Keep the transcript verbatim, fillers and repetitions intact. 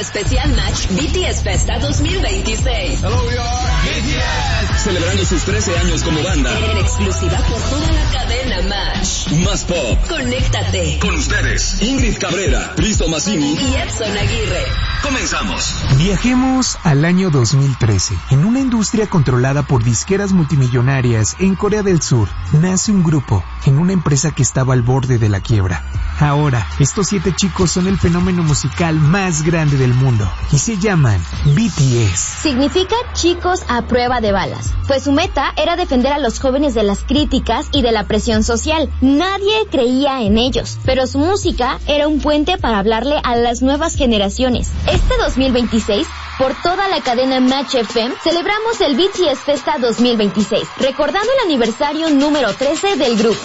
especial Match B T S Festa dos mil veintiséis. Hello, we are B T S. Celebrando sus trece años como banda. En exclusiva por toda la cadena Match. Más pop. Conéctate. Con ustedes, Ingrid Cabrera, Risto Massini y Edson Aguirre. Comenzamos. Viajemos al año dos mil trece. En una industria controlada por disqueras multimillonarias en Corea del Sur, nace un grupo en una empresa que estaba al borde de la quiebra. Ahora, estos siete chicos son el fenómeno musical más grande del mundo y se llaman B T S. Significa chicos a prueba de balas, pues su meta era defender a los jóvenes de las críticas y de la presión social. Nadie creía en ellos, pero su música era un puente para hablarle a las nuevas generaciones. Este dos mil veintiséis, por toda la cadena Match F M, celebramos el B T S Festa dos mil veintiséis, recordando el aniversario número trece del grupo.